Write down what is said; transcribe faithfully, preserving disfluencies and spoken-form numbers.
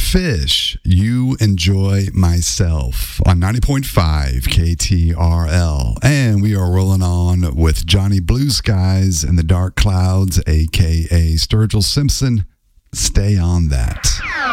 Fish, You Enjoy Myself on ninety point five K T R L. And we are rolling on with Johnny Blue Skies and the Dark Clouds, a k a. Sturgill Simpson. Stay on that.